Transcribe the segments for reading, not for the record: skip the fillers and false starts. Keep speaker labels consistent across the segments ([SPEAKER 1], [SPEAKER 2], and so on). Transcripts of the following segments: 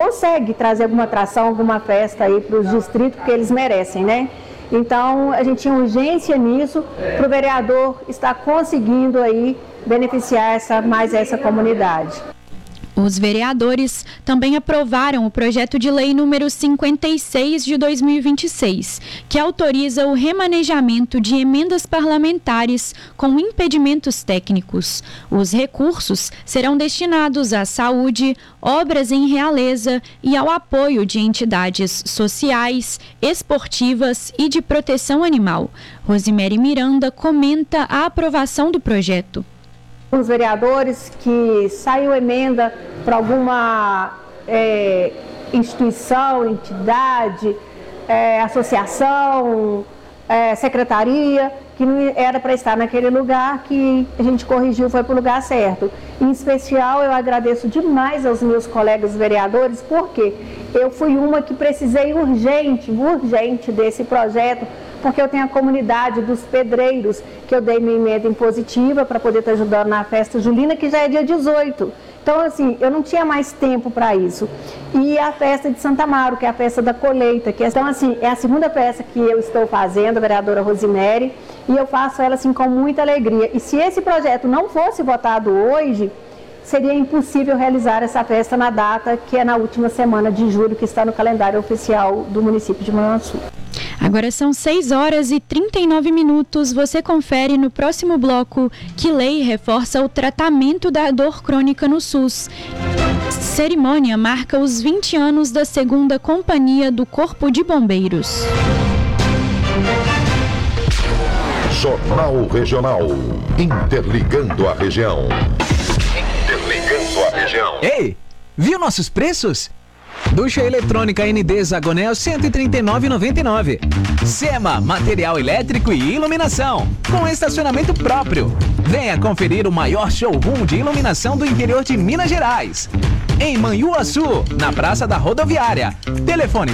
[SPEAKER 1] consegue trazer alguma atração, alguma festa aí para os distritos, porque eles merecem, né? Então, a gente tinha urgência nisso, para o vereador estar conseguindo aí beneficiar mais essa comunidade.
[SPEAKER 2] Os vereadores também aprovaram o projeto de lei número 56 de 2026, que autoriza o remanejamento de emendas parlamentares com impedimentos técnicos. Os recursos serão destinados à saúde, obras em realeza e ao apoio de entidades sociais, esportivas e de proteção animal. Rosemary Miranda comenta a aprovação do projeto.
[SPEAKER 1] Os vereadores que saiu emenda para alguma instituição, entidade, associação, secretaria, que não era para estar naquele lugar, que a gente corrigiu, foi para o lugar certo. Em especial, eu agradeço demais aos meus colegas vereadores, porque eu fui uma que precisei urgente desse projeto, porque eu tenho a comunidade dos pedreiros, que eu dei minha emenda impositiva para poder estar ajudando na festa julina, que já é dia 18. Então, assim, eu não tinha mais tempo para isso. E a festa de Santa Amaro, que é a festa da colheita. Então, assim, é a segunda festa que eu estou fazendo, a vereadora Rosemary, e eu faço ela, assim, com muita alegria. E se esse projeto não fosse votado hoje, seria impossível realizar essa festa na data, que é na última semana de julho, que está no calendário oficial do município de Manhuaçu.
[SPEAKER 2] Agora são 6h39. Você confere no próximo bloco que lei reforça o tratamento da dor crônica no SUS. Cerimônia marca os 20 anos da 2ª Companhia do Corpo de Bombeiros.
[SPEAKER 3] Jornal Regional. Interligando a região.
[SPEAKER 4] Ei, viu nossos preços? Ducha eletrônica ND Zagonel R$ 139,99. Sema, material elétrico e iluminação, com estacionamento próprio. Venha conferir o maior showroom de iluminação do interior de Minas Gerais. Em Manhuaçu, na Praça da Rodoviária. Telefone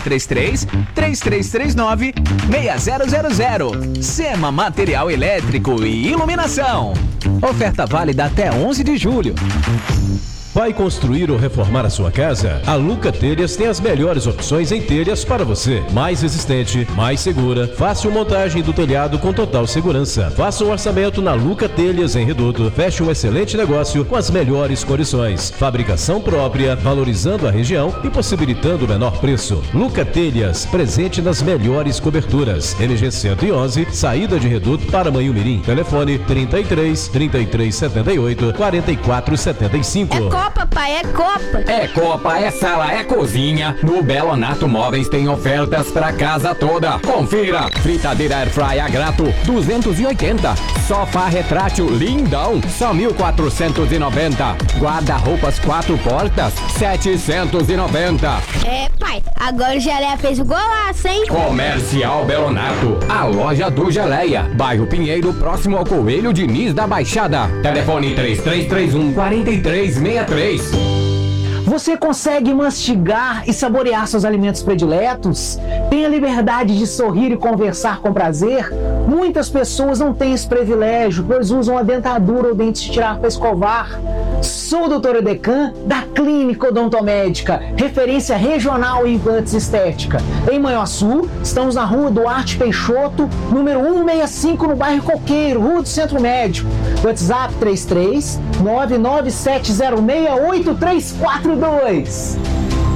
[SPEAKER 4] 33-3339-6000. Sema, material elétrico e iluminação. Oferta válida até 11 de julho.
[SPEAKER 5] Vai construir ou reformar a sua casa? A Luca Telhas tem as melhores opções em telhas para você. Mais resistente, mais segura, fácil montagem do telhado com total segurança. Faça um orçamento na Luca Telhas em Reduto. Feche um excelente negócio com as melhores condições. Fabricação própria, valorizando a região e possibilitando o menor preço. Luca Telhas, presente nas melhores coberturas. MG 111, saída de Reduto para Manhumirim. Telefone 33-3378-4475.
[SPEAKER 6] Copa, pai, é Copa.
[SPEAKER 7] É Copa, é sala, é cozinha. No Belonato Móveis tem ofertas pra casa toda. Confira. Fritadeira Airfry a grato, 280. Sofá retrátil lindão, só 1.490. Guarda-roupas 4 portas, 790.
[SPEAKER 6] É, pai, agora o Geleia fez o golaço, hein?
[SPEAKER 7] Comercial Belonato, a loja do Geleia. Bairro Pinheiro, próximo ao Coelho Diniz da Baixada. Telefone 3331-4363.
[SPEAKER 8] Você consegue mastigar e saborear seus alimentos prediletos? Tem a liberdade de sorrir e conversar com prazer? Muitas pessoas não têm esse privilégio, pois usam a dentadura ou dentes de tirar para escovar. Sou o Dr. Edecan, da Clínica Odontomédica, referência regional em implantes estética. Em Manhuaçu, estamos na Rua Duarte Peixoto, número 165, no bairro Coqueiro, Rua do Centro Médico. WhatsApp 33 997068342.